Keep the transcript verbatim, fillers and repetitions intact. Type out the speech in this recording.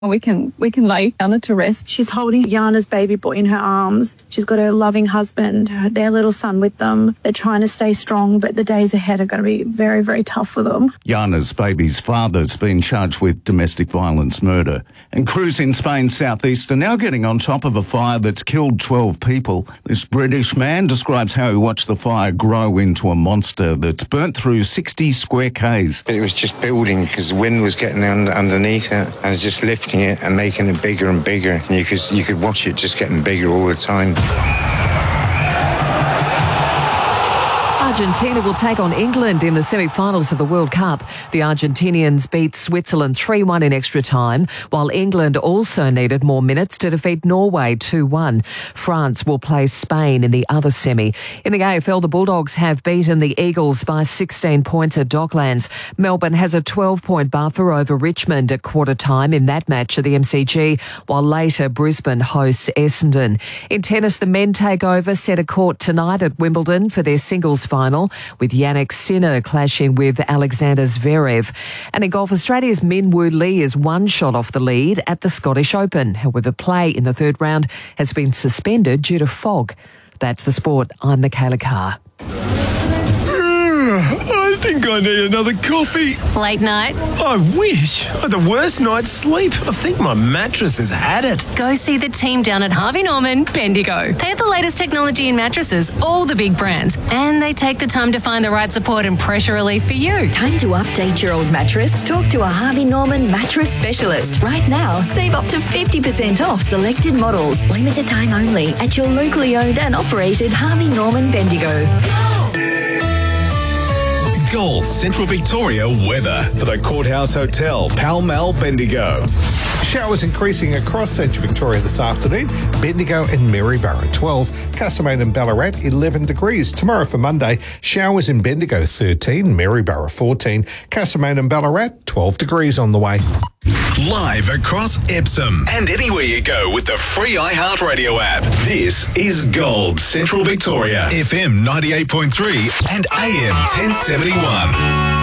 We can we can lay Yana to rest. She's holding Yana's baby boy in her arms. She's got her loving husband, her, their little son with them. They're trying to stay strong, but the days ahead are going to be very, very tough for them. Yana's baby's father's been charged with domestic violence murder. And crews in Spain's southeast are now getting on top of a fire that's killed twelve people. This British man describes how he watched the fire grow into a monster that's burnt through sixty square k's. It was just building because the wind was getting under, underneath it and it's just lifting it and making it bigger and bigger. And you could you could watch it just getting bigger all the time. Argentina will take on England in the semi-finals of the World Cup. The Argentinians beat Switzerland three one in extra time, while England also needed more minutes to defeat Norway two one. France will play Spain in the other semi. In the A F L, the Bulldogs have beaten the Eagles by sixteen points at Docklands. Melbourne has a twelve-point buffer over Richmond at quarter time in that match at the M C G, while later Brisbane hosts Essendon. In tennis, the men take over centre court tonight at Wimbledon for their singles final, with Jannik Sinner clashing with Alexander Zverev. And in golf, Australia's Minwoo Lee is one shot off the lead at the Scottish Open. However, play in the third round has been suspended due to fog. That's the sport. I'm Michaela Carr. I think I need another coffee. Late night? I wish. I had the worst night's sleep. I think my mattress has had it. Go see the team down at Harvey Norman, Bendigo. They have the latest technology in mattresses, all the big brands, and they take the time to find the right support and pressure relief for you. Time to update your old mattress? Talk to a Harvey Norman mattress specialist. Right now, save up to fifty percent off selected models. Limited time only at your locally owned and operated Harvey Norman Bendigo. Gold Central Victoria weather for the Courthouse Hotel, Pall Mall, Bendigo. Showers increasing across Central Victoria this afternoon. Bendigo and Maryborough twelve. Castlemaine and Ballarat eleven degrees. Tomorrow for Monday, showers in Bendigo thirteen, Maryborough fourteen. Castlemaine and Ballarat twelve degrees on the way. Live across Epsom and anywhere you go with the free iHeartRadio app. This is Gold Central Victoria, F M ninety-eight point three and A M ten seventy-one.